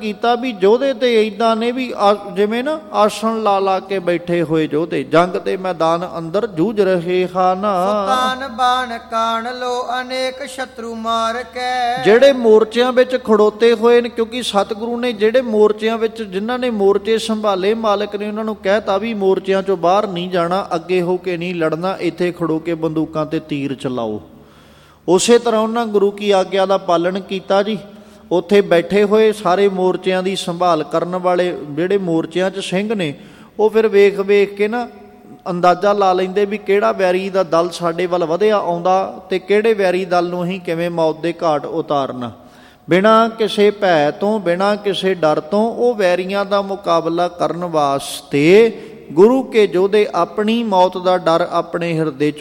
ਕੀਤਾ ਵੀ ਯੋਧੇ ਤੇ ਇੱਦਾਂ ਨੇ ਵੀ ਜਿਵੇਂ ਨਾ ਆਸਣ ਲਾ ਲਾ ਕੇ ਬੈਠੇ ਹੋਏ ਯੋਧੇ ਜੰਗ ਦੇ ਮੈਦਾਨ ਅੰਦਰ ਜੂਝ ਰਹੇ ਹਨ। ਤਾਨ ਬਾਣ ਕਾਣ ਲੋ ਅਨੇਕ ਸ਼ਤਰੂ ਮਾਰ ਕੇ, ਜਿਹੜੇ ਮੋਰਚਿਆਂ ਵਿੱਚ ਖੜੋਤੇ ਹੋਏ ਨੇ, ਕਿਉਂਕਿ ਸਤਿਗੁਰੂ ਨੇ ਜਿਹੜੇ ਮੋਰਚਿਆਂ ਵਿੱਚ ਜਿਨ੍ਹਾਂ ਨੇ ਮੋਰਚੇ ਸੰਭਾਲੇ, ਮਾਲਕ ਨੇ ਉਹਨਾਂ ਨੂੰ ਕਹਿਤਾ ਵੀ ਮੋਰਚਿਆਂ ਚੋਂ ਬਾਹਰ ਨਹੀਂ ਜਾਣਾ, ਅੱਗੇ ਹੋ ਕੇ ਨਹੀਂ ਲੜਨਾ, ਇੱਥੇ ਖੜੋ ਕੇ ਬੰਦੂਕਾਂ ਤੇ ਤੀਰ ਚਲਾਓ। ਉਸੇ ਤਰ੍ਹਾਂ ਉਹਨਾਂ ਗੁਰੂ ਕੀ ਆਗਿਆ ਦਾ ਪਾਲਣ ਕੀਤਾ ਜੀ। ਉੱਥੇ ਬੈਠੇ ਹੋਏ ਸਾਰੇ ਮੋਰਚਿਆਂ ਦੀ ਸੰਭਾਲ ਕਰਨ ਵਾਲੇ ਜਿਹੜੇ ਮੋਰਚਿਆਂ 'ਚ ਸਿੰਘ ਨੇ, ਉਹ ਫਿਰ ਵੇਖ ਵੇਖ ਕੇ ਨਾ ਅੰਦਾਜ਼ਾ ਲਾ ਲੈਂਦੇ ਵੀ ਕਿਹੜਾ ਵੈਰੀ ਦਾ ਦਲ ਸਾਡੇ ਵੱਲ ਵਧਿਆ ਆਉਂਦਾ ਤੇ ਕਿਹੜੇ ਵੈਰੀ ਦਲ ਨੂੰ ਅਸੀਂ ਕਿਵੇਂ ਮੌਤ ਦੇ ਘਾਟ ਉਤਾਰਨਾ। ਬਿਨਾਂ ਕਿਸੇ ਭੈ ਤੋਂ, ਬਿਨਾਂ ਕਿਸੇ ਡਰ ਤੋਂ ਉਹ ਵੈਰੀਆਂ ਦਾ ਮੁਕਾਬਲਾ ਕਰਨ ਵਾਸਤੇ ਗੁਰੂ ਕੇ ਯੋਧੇ ਆਪਣੀ ਮੌਤ ਦਾ ਡਰ ਆਪਣੇ ਹਿਰਦੇ 'ਚ